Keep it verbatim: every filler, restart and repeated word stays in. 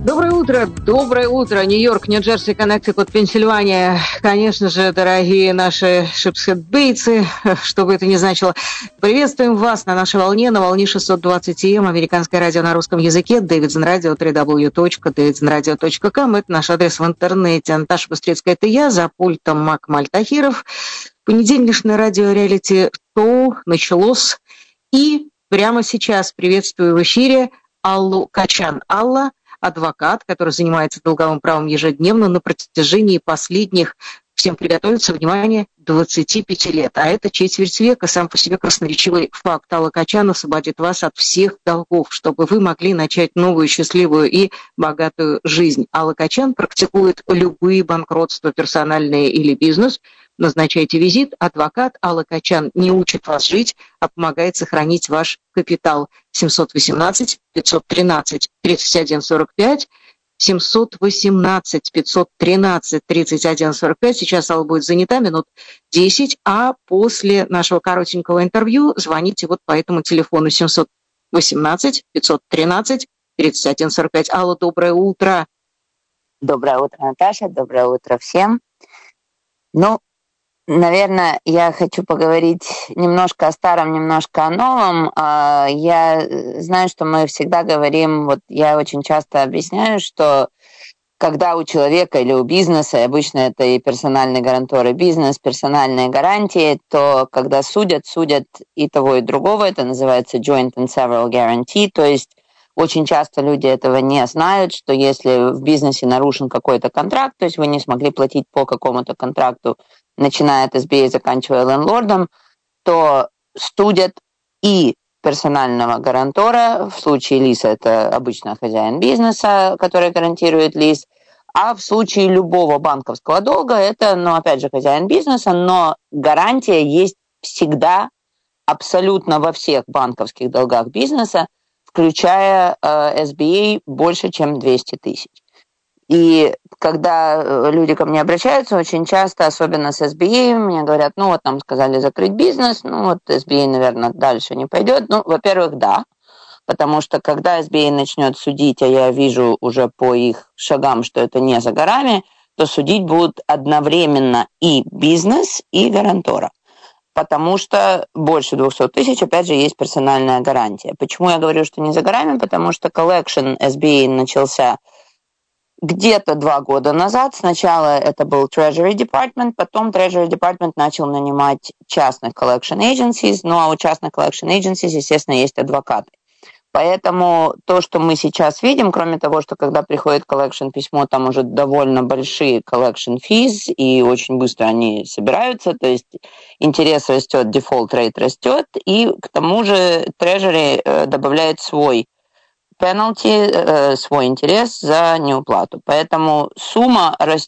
Доброе утро, доброе утро, Нью-Йорк, Нью-Джерси, Коннектикут, Пенсильвания. Конечно же, дорогие наши шипсхед-бейцы, что бы это ни значило. Приветствуем вас на нашей волне, на волне шестьсот двадцать эм, американское радио на русском языке, Davidson Radio, дабл ю дабл ю дабл ю точка дэвидсон радио точка ком. Это наш адрес в интернете. Наташа Быстрецкая, это я, за пультом Мак Мальтахиров. Понедельничное радио-реалити-шоу началось. И прямо сейчас приветствую в эфире Аллу Качан. Алла – адвокат, который занимается долговым правом ежедневно на протяжении последних, всем приготовиться, внимание, двадцати пяти лет. А это четверть века, сам по себе красноречивый факт. Алла Качан освободит вас от всех долгов, чтобы вы могли начать новую, счастливую и богатую жизнь. Алла Качан практикует любые банкротства, персональные или бизнес. Назначайте визит. Адвокат Алла Качан не учит вас жить, а помогает сохранить ваш капитал. семьсот восемнадцать пятьсот тринадцать тридцать один сорок пять. семьсот восемнадцать пятьсот тринадцать тридцать один сорок пять. Сейчас Алла будет занята минут десять, а после нашего коротенького интервью звоните вот по этому телефону семьсот восемнадцать пятьсот тринадцать тридцать один сорок пять. Алла, доброе утро. Доброе утро, Наташа. Доброе утро всем. Ну, наверное, я хочу поговорить немножко о старом, немножко о новом. Я знаю, что мы всегда говорим, вот я очень часто объясняю, что когда у человека или у бизнеса, и обычно это и персональные гаранторы бизнес, персональные гарантии, то когда судят, судят и того, и другого. Это называется joint and several guarantee, то есть очень часто люди этого не знают, что если в бизнесе нарушен какой-то контракт, то есть вы не смогли платить по какому-то контракту, начиная от эс би эй, заканчивая лендлордом, то судят и персонального гарантора, в случае лиса это обычно хозяин бизнеса, который гарантирует лис, а в случае любого банковского долга это, ну, опять же, хозяин бизнеса, но гарантия есть всегда абсолютно во всех банковских долгах бизнеса, включая э, эс би эй больше, чем двести тысяч. И когда люди ко мне обращаются, очень часто, особенно с эс би эй, мне говорят, ну вот нам сказали закрыть бизнес, ну вот эс би эй, наверное, дальше не пойдет. Ну, во-первых, да, потому что когда эс би эй начнет судить, а я вижу уже по их шагам, что это не за горами, то судить будут одновременно и бизнес, и гарантора. Потому что больше двухсот тысяч, опять же, есть персональная гарантия. Почему я говорю, что не за горами? Потому что collection эс би эй начался где-то два года назад. Сначала это был Treasury Department, потом Treasury Department начал нанимать частных collection agencies, ну а у частных collection agencies, естественно, есть адвокаты. Поэтому то, что мы сейчас видим, кроме того, что когда приходит collection письмо, там уже довольно большие collection fees, и очень быстро они собираются, то есть интерес растет, default rate растет, и к тому же Treasury добавляет свой penalty, свой интерес за неуплату. Поэтому сумма